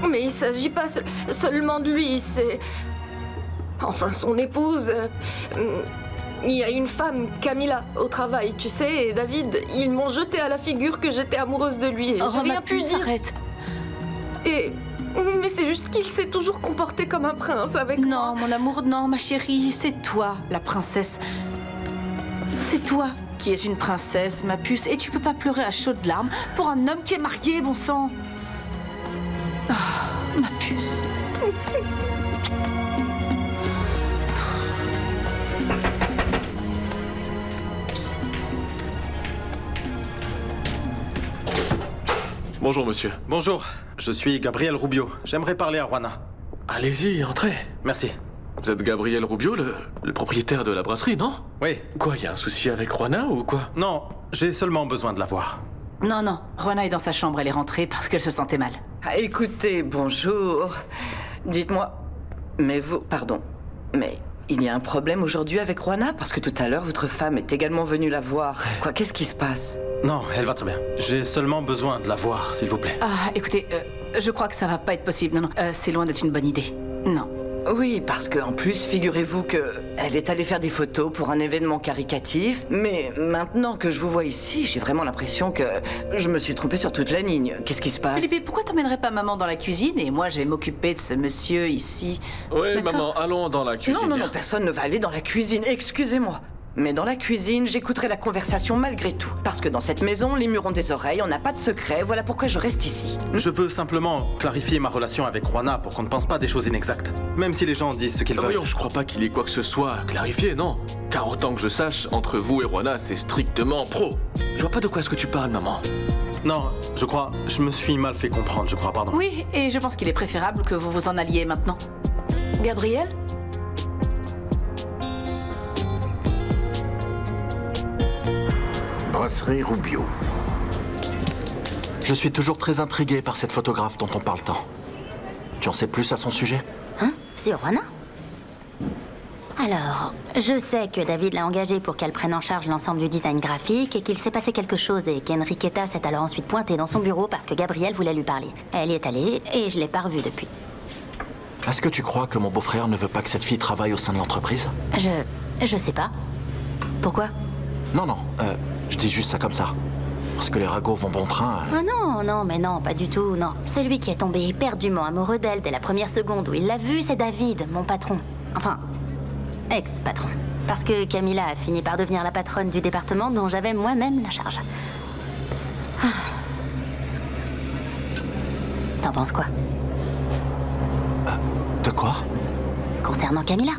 Mais il s'agit pas seulement de lui, c'est... Enfin, son épouse... Il y a une femme, Camilla, au travail, tu sais, et David, ils m'ont jeté à la figure que j'étais amoureuse de lui et j'ai rien pu dire. Arrête. Et... Mais c'est juste qu'il s'est toujours comporté comme un prince avec moi. Non, mon amour, non, ma chérie, c'est toi, la princesse. C'est toi qui es une princesse, ma puce, et tu peux pas pleurer à chaudes larmes pour un homme qui est marié, bon sang. Ah, ma puce. Bonjour, monsieur. Bonjour, je suis Gabriel Rubio. J'aimerais parler à Juana. Allez-y, entrez. Merci. Vous êtes Gabriel Rubio, le propriétaire de la brasserie, non? Oui. Quoi, y a un souci avec Juana ou quoi? Non, j'ai seulement besoin de la voir. Non, non, Juana est dans sa chambre, elle est rentrée parce qu'elle se sentait mal. Ah, écoutez, bonjour. Dites-moi, mais vous... Pardon, mais il y a un problème aujourd'hui avec Juana? Parce que tout à l'heure, votre femme est également venue la voir. Quoi, qu'est-ce qui se passe? Non, elle va très bien. J'ai seulement besoin de la voir, s'il vous plaît. Ah, écoutez, je crois que ça va pas être possible. Non, non, c'est loin d'être une bonne idée. Non. Oui, parce qu'en plus, figurez-vous que elle est allée faire des photos pour un événement caricatif, mais maintenant que je vous vois ici, j'ai vraiment l'impression que je me suis trompée sur toute la ligne. Qu'est-ce qui se passe? Philippe, pourquoi t'emmènerais pas maman dans la cuisine et moi je vais m'occuper de ce monsieur ici? Oui, D'accord. maman, allons dans la cuisine. Non, non, viens. non, personne ne va aller dans la cuisine, excusez-moi. Mais dans la cuisine, j'écouterai la conversation malgré tout. Parce que dans cette maison, les murs ont des oreilles, on n'a pas de secret, voilà pourquoi je reste ici. Je veux simplement clarifier ma relation avec Juana pour qu'on ne pense pas des choses inexactes. Même si les gens disent ce qu'ils veulent. Voyons, je crois pas qu'il y ait quoi que ce soit à clarifier, non. Car autant que je sache, entre vous et Juana, c'est strictement pro. Je vois pas de quoi est-ce que tu parles, maman. Non, je me suis mal fait comprendre, je crois, pardon. Oui, et je pense qu'il est préférable que vous vous en alliez maintenant. Gabriel? Brasserie Rubio. Je suis toujours très intrigué par cette photographe dont on parle tant. Tu en sais plus à son sujet? Hein? C'est Juana? Alors, je sais que David l'a engagée pour qu'elle prenne en charge l'ensemble du design graphique et qu'il s'est passé quelque chose et qu'Enriqueta s'est alors ensuite pointée dans son bureau parce que Gabriel voulait lui parler. Elle y est allée et je l'ai pas revue depuis. Est-ce que tu crois que mon beau-frère ne veut pas que cette fille travaille au sein de l'entreprise? Je sais pas. Pourquoi? Non, non, je dis juste ça comme ça. Parce que les ragots vont bon train. Ah non, non, mais non, pas du tout, non. Celui qui est tombé éperdument amoureux d'elle dès la première seconde où il l'a vue, c'est David, mon patron. Enfin, ex-patron. Parce que Camilla a fini par devenir la patronne du département dont j'avais moi-même la charge. Ah. T'en penses quoi? De quoi? Concernant Camilla.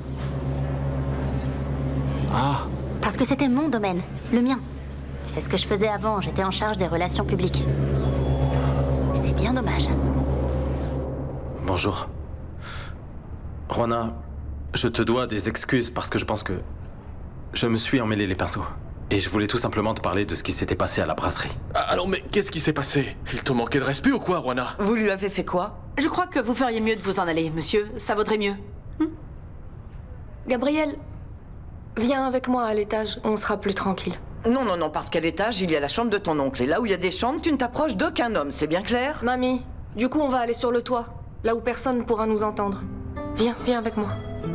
Ah, Parce que c'était mon domaine, le mien. C'est ce que je faisais avant, j'étais en charge des relations publiques. C'est bien dommage. Bonjour. Juana, je te dois des excuses parce que je pense que je me suis emmêlé les pinceaux. Et je voulais tout simplement te parler de ce qui s'était passé à la brasserie. Ah, alors, mais qu'est-ce qui s'est passé? Il te manquait de respect ou quoi, Juana? Vous lui avez fait quoi? Je crois que vous feriez mieux de vous en aller, monsieur. Ça vaudrait mieux. Gabriel, viens avec moi à l'étage, on sera plus tranquille. Non, non, non, parce qu'à l'étage, il y a la chambre de ton oncle. Et là où il y a des chambres, tu ne t'approches d'aucun homme, c'est bien clair? Mamie, du coup on va aller sur le toit, là où personne ne pourra nous entendre. Viens, viens avec moi.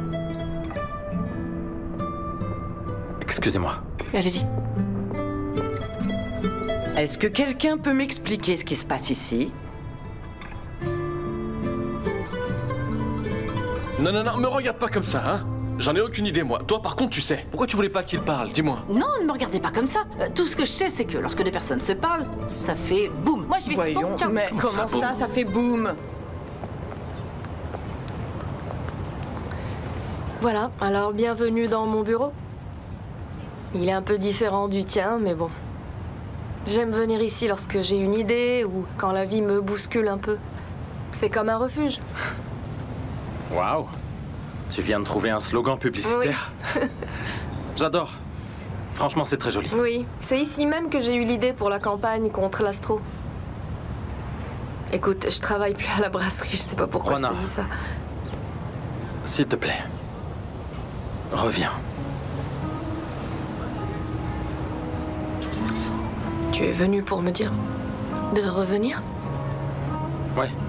Excusez-moi. Allez-y. Est-ce que quelqu'un peut m'expliquer ce qui se passe ici? Non, non, non, me regarde pas comme ça, hein. J'en ai aucune idée, moi. Toi, par contre, tu sais. Pourquoi tu voulais pas qu'il parle? Dis-moi. Non, ne me regardez pas comme ça. Tout ce que je sais, c'est que lorsque deux personnes se parlent, ça fait boum. Moi, je vais... Voyons, Bon, ciao. mais Comment comment ça, ça fait boum? Voilà, alors bienvenue dans mon bureau. Il est un peu différent du tien, mais bon. J'aime venir ici lorsque j'ai une idée ou quand la vie me bouscule un peu. C'est comme un refuge. Waouh! Tu viens de trouver un slogan publicitaire? J'adore. Franchement, c'est très joli. Oui, c'est ici même que j'ai eu l'idée pour la campagne contre l'astro. Écoute, je travaille plus à la brasserie, je sais pas pourquoi Juana. je te dis ça. S'il te plaît, reviens. Tu es venu pour me dire de revenir? Ouais.